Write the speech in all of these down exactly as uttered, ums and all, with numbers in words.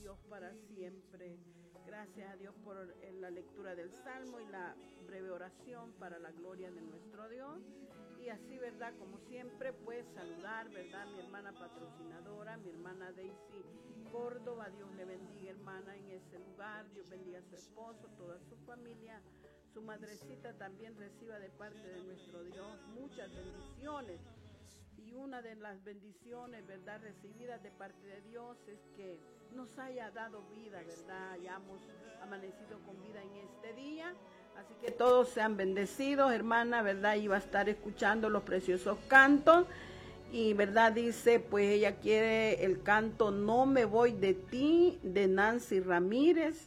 Dios para siempre. Gracias a Dios por la lectura del Salmo y la breve oración para la gloria de nuestro Dios. Y así, ¿verdad? Como siempre, pues saludar, ¿verdad? Mi hermana patrocinadora, mi hermana Daisy Córdoba. Dios le bendiga, hermana, en ese lugar. Dios bendiga a su esposo, toda su familia. Su madrecita también reciba de parte de nuestro Dios muchas bendiciones. Y una de las bendiciones, ¿verdad?, recibidas de parte de Dios es que nos haya dado vida, ¿verdad? Hayamos amanecido con vida en este día. Así que todos sean bendecidos, hermana, ¿verdad? Y va a estar escuchando los preciosos cantos. Y, ¿verdad? Dice, pues ella quiere el canto No me voy de ti, de Nancy Ramírez.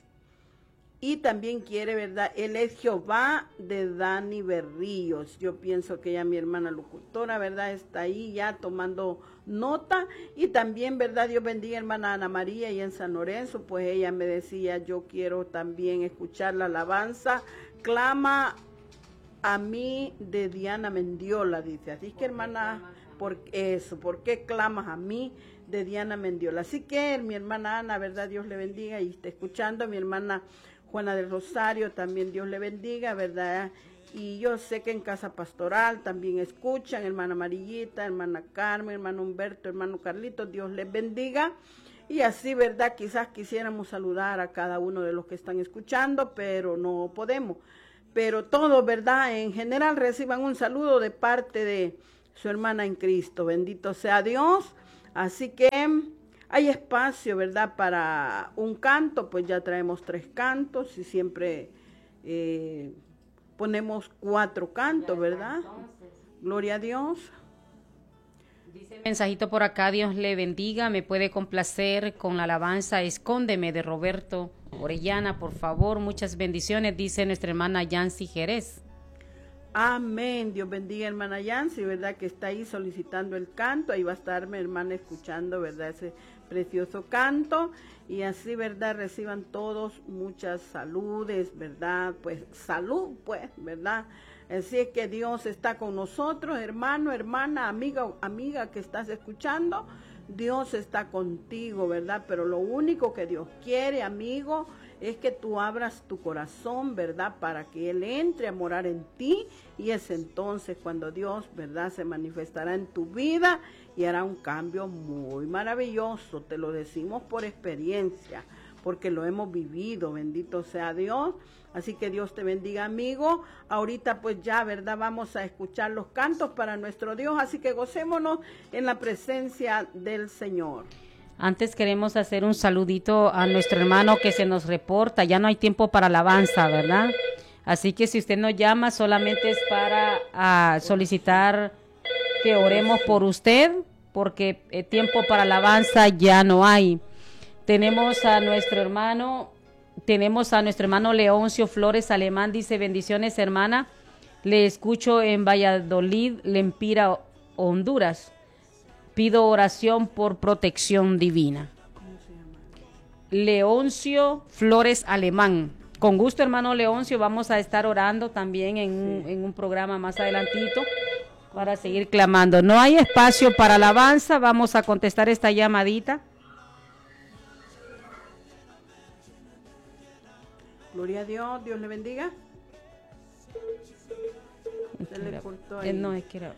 Y también quiere, ¿verdad? Él es Jehová, de Dani Berríos. Yo pienso que ya mi hermana locutora, ¿verdad? Está ahí ya tomando nota. Y también, ¿verdad? Dios bendiga, hermana Ana María, y en San Lorenzo, pues ella me decía, yo quiero también escuchar la alabanza. Clama a mí, de Diana Mendiola, dice. Así que, hermana, por eso, ¿por qué clamas a mí, de Diana Mendiola? Así que mi hermana Ana, ¿verdad? Dios le bendiga y está escuchando. Mi hermana Juana del Rosario, también Dios le bendiga, ¿verdad? Y yo sé que en Casa Pastoral también escuchan, hermana Amarillita, hermana Carmen, hermano Humberto, hermano Carlito, Dios les bendiga. Y así, ¿verdad? Quizás quisiéramos saludar a cada uno de los que están escuchando, pero no podemos. Pero todos, ¿verdad? En general reciban un saludo de parte de su hermana en Cristo. Bendito sea Dios. Así que hay espacio, ¿verdad? Para un canto, pues ya traemos tres cantos y siempre eh, ponemos cuatro cantos, ¿verdad? Gloria a Dios. Dice el mensajito por acá, Dios le bendiga, me puede complacer con la alabanza Escóndeme de Roberto Orellana, por favor, muchas bendiciones, dice nuestra hermana Yancy Jerez. Amén, Dios bendiga, hermana Yancy, ¿verdad? Que está ahí solicitando el canto, ahí va a estar mi hermana escuchando, ¿verdad? Ese precioso canto, y así, ¿verdad? Reciban todos muchas saludes, ¿verdad? Pues salud, pues, ¿verdad? Así es que Dios está con nosotros, hermano, hermana, amiga, amiga que estás escuchando, Dios está contigo, ¿verdad? Pero lo único que Dios quiere, amigo, es que tú abras tu corazón, ¿verdad? Para que Él entre a morar en ti, y es entonces cuando Dios, ¿verdad? Se manifestará en tu vida y hará un cambio muy maravilloso. Te lo decimos por experiencia, porque lo hemos vivido, bendito sea Dios. Así que Dios te bendiga, amigo. Ahorita pues ya, ¿verdad? Vamos a escuchar los cantos para nuestro Dios, así que gocémonos en la presencia del Señor. Antes queremos hacer un saludito a nuestro hermano que se nos reporta, ya no hay tiempo para alabanza, ¿verdad? Así que si usted nos llama, solamente es para uh, solicitar que oremos por usted, porque eh, tiempo para alabanza ya no hay. Tenemos a nuestro hermano, tenemos a nuestro hermano Leoncio Flores Alemán, dice bendiciones hermana, le escucho en Valladolid, Lempira, Honduras. Pido oración por protección divina. Leoncio Flores Alemán. Con gusto, hermano Leoncio, vamos a estar orando también en un, sí. en un programa más adelantito para seguir clamando. No hay espacio para alabanza, vamos a contestar esta llamadita. Gloria a Dios, Dios le bendiga. Se le cortó ahí. No, es que era...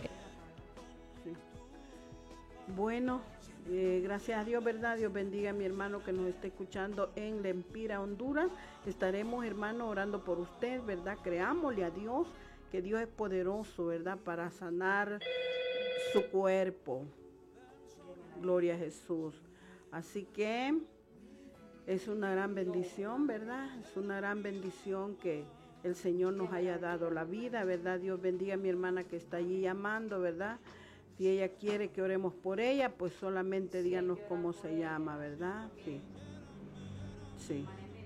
Bueno, eh, gracias a Dios, ¿verdad? Dios bendiga a mi hermano que nos está escuchando en Lempira, Honduras. Estaremos, hermano, orando por usted, ¿verdad? Creámosle a Dios, que Dios es poderoso, ¿verdad? Para sanar su cuerpo. Gloria a Jesús. Así que es una gran bendición, ¿verdad? Es una gran bendición que el Señor nos haya dado la vida, ¿verdad? Dios bendiga a mi hermana que está allí llamando, ¿verdad? Si ella quiere que oremos por ella, pues solamente díganos cómo se llama, ¿verdad? Sí. Sí.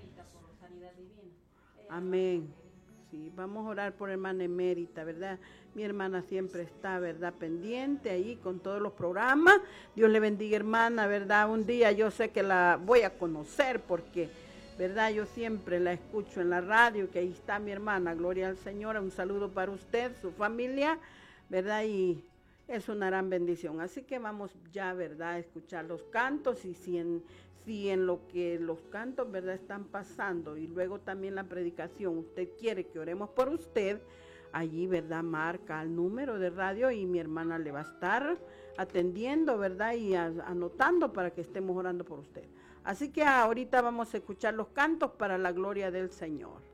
Amén. Sí, vamos a orar por hermana emérita, ¿verdad? Mi hermana siempre está, ¿verdad? Pendiente ahí con todos los programas. Dios le bendiga, hermana, ¿verdad? Un día yo sé que la voy a conocer porque, ¿verdad? Yo siempre la escucho en la radio, que ahí está mi hermana. Gloria al Señor. Un saludo para usted, su familia, ¿verdad? Y es una gran bendición. Así que vamos ya, ¿verdad?, a escuchar los cantos, y si en, si en lo que los cantos, ¿verdad?, están pasando, y luego también la predicación, usted quiere que oremos por usted, allí, ¿verdad?, marca el número de radio y mi hermana le va a estar atendiendo, ¿verdad?, y a, anotando para que estemos orando por usted. Así que ahorita vamos a escuchar los cantos para la gloria del Señor.